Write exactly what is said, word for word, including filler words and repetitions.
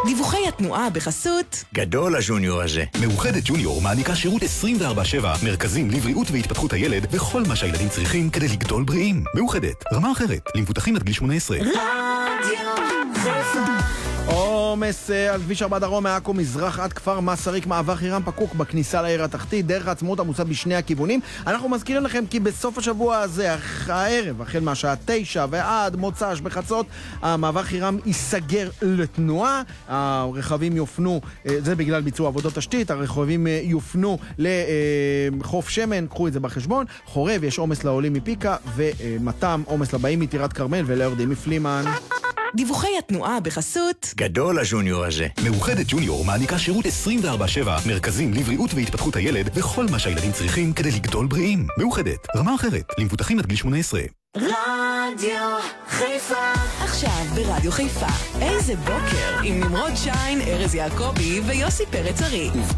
דיווחי התנועה בחסות גדול הג'וניור הזה. מאוחדת ג'וניור מעניקה שירות עשרים וארבע שבע, מרכזים לבריאות והתפתחות הילד וכל מה שהילדים צריכים כדי לגדול בריאים. מאוחדת, רמה אחרת, למבוטחים עד גיל שמונה עשרה. רדיו חיפה. עומס על כביש ארבע דרום מעכו מזרח עד כפר מסריק, מעבר חירם פקוק בכניסה לעיר התחתית, דרך העצמאות עמוסה בשני הכיוונים. אנחנו מזכירים לכם כי בסוף השבוע הזה, הערב, החל מהשעה תשע ועד מוצ"ש בחצות, המעבר חירם ייסגר לתנועה, הרכבים יופנו, זה בגלל ביצוע עבודות תשתית, הרכבים יופנו לחוף שמן, קחו את זה בחשבון. חורב יש עומס לעולים מפיקה, ומתם עומס לבאים מטירת כרמל וליורדים מפלימן. דיווחי התנועה בחסות גדול הג'וניור הזה. מאוחדת ג'וניור מעניקה שירות עשרים וארבע שבע, מרכזים לבריאות והתפתחות הילד וכל מה שהילדים צריכים כדי לגדול בריאים. מאוחדת, רמה אחרת, למבוטחים עד גיל שמונה עשרה. רדיו חיפה. עכשיו ברדיו חיפה, איזה בוקר עם נמרוד שיין, ארז יעקבי ויוסי פרץ ארי.